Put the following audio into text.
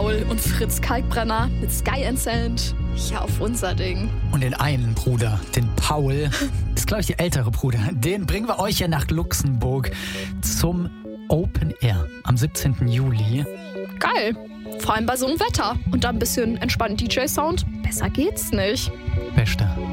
Paul und Fritz Kalkbrenner mit Sky and Sand. Ja, auf unser Ding. Und den einen Bruder, den Paul, ist glaube ich der ältere Bruder, den bringen wir euch ja nach Luxemburg zum Open Air am 17. Juli. Geil. Vor allem bei so einem Wetter. Und dann ein bisschen entspannten DJ-Sound. Besser geht's nicht. Bester.